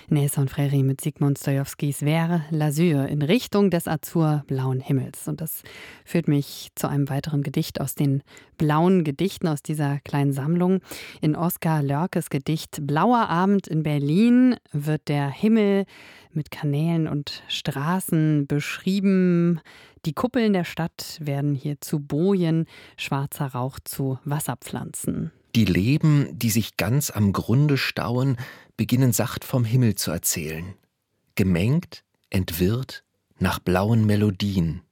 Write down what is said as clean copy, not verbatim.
Nelson Freire mit Sigmund Stojowskis Vers l'Azur in Richtung des azurblauen Himmels. Und das führt mich zu einem weiteren Gedicht aus den blauen Gedichten aus dieser kleinen Sammlung. In Oskar Lörkes Gedicht Blauer Abend in Berlin wird der Himmel mit Kanälen und Straßen beschrieben. Die Kuppeln der Stadt werden hier zu Bojen, schwarzer Rauch zu Wasserpflanzen. Die Leben, die sich ganz am Grunde stauen, beginnen sacht vom Himmel zu erzählen. Gemengt, entwirrt, nach blauen Melodien.